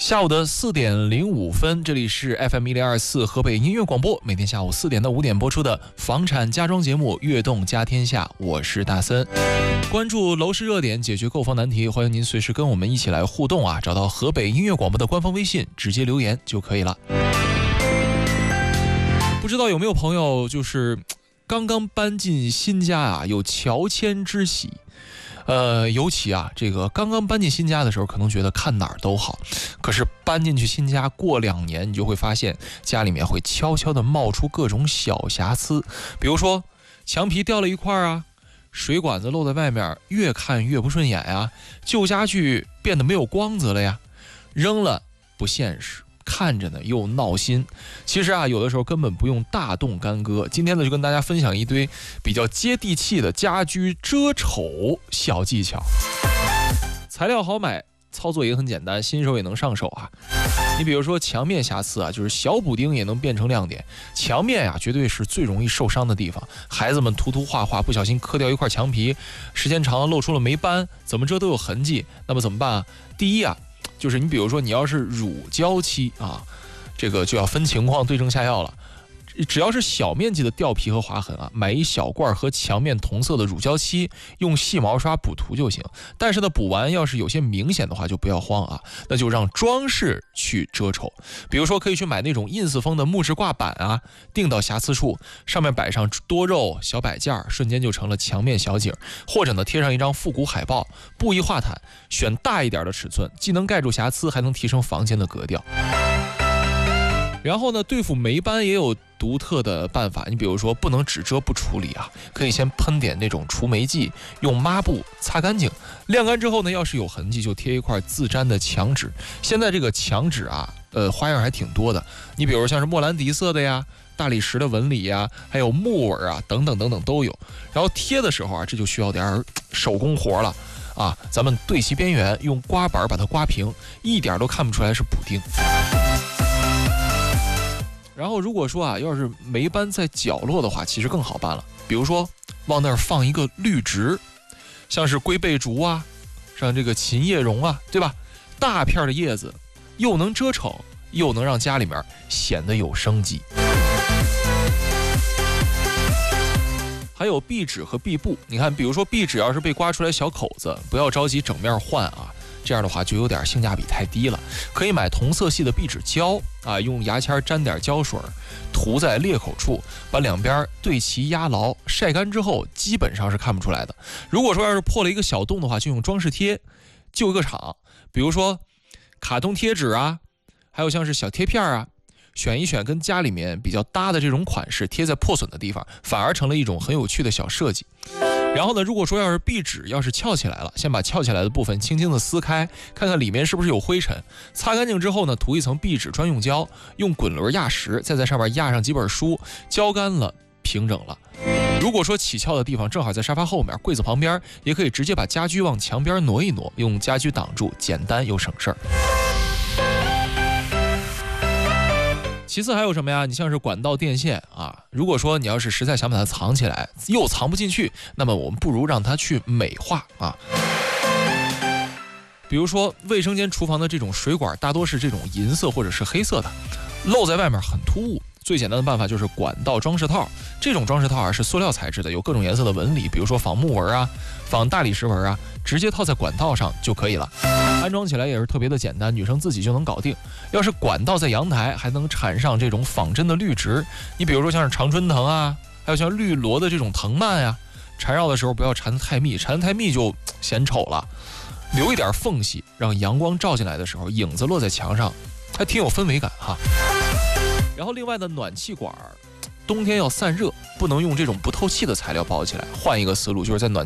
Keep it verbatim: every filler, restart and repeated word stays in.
下午的四点零五分，这里是 F M 一零二四河北音乐广播，每天下午四点到五点播出的房产家装节目《悦动家天下》，我是大森。关注楼市热点，解决购房难题，欢迎您随时跟我们一起来互动啊！找到河北音乐广播的官方微信，直接留言就可以了。不知道有没有朋友就是刚刚搬进新家啊，有乔迁之喜。呃，尤其啊，这个刚刚搬进新家的时候，可能觉得看哪儿都好，可是搬进去新家过两年，你就会发现家里面会悄悄地冒出各种小瑕疵，比如说墙皮掉了一块啊，水管子露在外面，越看越不顺眼呀，旧家具变得没有光泽了呀，扔了不现实，看着呢又闹心。其实啊，有的时候根本不用大动干戈。今天呢，就跟大家分享一堆比较接地气的家居遮丑小技巧。材料好买，操作也很简单，新手也能上手啊。你比如说墙面瑕疵啊，就是小补丁也能变成亮点。墙面呀、啊，绝对是最容易受伤的地方。孩子们涂涂画画，不小心磕掉一块墙皮，时间长了露出了霉斑，怎么遮都有痕迹。那么怎么办啊？第一啊，就是你比如说你要是乳胶漆啊，这个就要分情况对症下药了。只要是小面积的掉皮和划痕啊，买一小罐和墙面同色的乳胶漆，用细毛刷补涂就行。但是呢，补完要是有些明显的话，就不要慌啊，那就让装饰去遮丑。比如说可以去买那种 ins 风的木质挂板啊，钉到瑕疵处，上面摆上多肉小摆件，瞬间就成了墙面小景。或者呢，贴上一张复古海报，布艺画毯，选大一点的尺寸，既能盖住瑕疵，还能提升房间的格调。然后呢，对付霉斑也有独特的办法，你比如说不能只遮不处理啊，可以先喷点那种除霉剂，用抹布擦干净，晾干之后呢，要是有痕迹就贴一块自粘的墙纸。现在这个墙纸啊，呃，花样还挺多的，你比如像是莫兰迪色的呀，大理石的纹理呀，还有木纹啊，等等等等都有。然后贴的时候啊，这就需要点手工活了啊，咱们对齐边缘，用刮板把它刮平，一点都看不出来是补丁。然后如果说啊，要是霉斑在角落的话，其实更好办了。比如说往那儿放一个绿植，像是龟背竹啊，像这个琴叶榕啊，对吧？大片的叶子又能遮丑，又能让家里面显得有生机。还有壁纸和壁布，你看，比如说壁纸要是被刮出来小口子，不要着急整面换啊。这样的话就有点性价比太低了，可以买同色系的壁纸胶啊，用牙签沾点胶水，涂在裂口处，把两边对齐压牢，晒干之后基本上是看不出来的。如果说要是破了一个小洞的话，就用装饰贴救一个场，比如说卡通贴纸啊，还有像是小贴片啊，选一选跟家里面比较搭的这种款式，贴在破损的地方，反而成了一种很有趣的小设计。然后呢，如果说要是壁纸要是翘起来了，先把翘起来的部分轻轻的撕开，看看里面是不是有灰尘，擦干净之后呢，涂一层壁纸专用胶，用滚轮压实，再在上面压上几本书，胶干了平整了。如果说起翘的地方正好在沙发后面、柜子旁边，也可以直接把家居往墙边挪一挪，用家居挡住，简单又省事儿。其次还有什么呀？你像是管道电线啊，如果说你要是实在想把它藏起来，又藏不进去，那么我们不如让它去美化啊。比如说卫生间、厨房的这种水管，大多是这种银色或者是黑色的，露在外面很突兀。最简单的办法就是管道装饰套，这种装饰套啊是塑料材质的，有各种颜色的纹理，比如说仿木纹啊、仿大理石纹啊，直接套在管道上就可以了。安装起来也是特别的简单，女生自己就能搞定。要是管道在阳台，还能缠上这种仿真的绿植，你比如说像是常春藤啊，还有像绿萝的这种藤蔓呀、啊，缠绕的时候不要缠得太密，缠得太密就显丑了，留一点缝隙，让阳光照进来的时候，影子落在墙上，还挺有氛围感哈。然后另外的暖气管，冬天要散热，不能用这种不透气的材料包起来，换一个思路，就是在暖